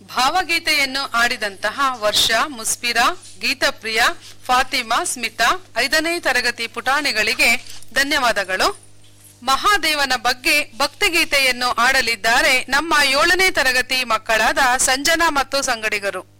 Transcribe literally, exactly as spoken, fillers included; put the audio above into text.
ಭಾವಗೀತೆಯನ್ನು ಆಡಿದಂತಹ ವರ್ಷ, ಮುಸ್ಫಿರಾ, ಗೀತಪ್ರಿಯ, ಫಾತಿಮಾ, ಸ್ಮಿತಾ, ಐದನೇ ತರಗತಿ ಪುಟಾಣಿಗಳಿಗೆ ಧನ್ಯವಾದಗಳು. ಮಹಾದೇವನ ಬಗ್ಗೆ ಭಕ್ತಿಗೀತೆಯನ್ನು ಆಡಲಿದ್ದಾರೆ ನಮ್ಮ ಏಳನೇ ತರಗತಿ ಮಕ್ಕಳಾದ ಸಂಜನಾ ಮತ್ತು ಸಂಗಡಿಗರು.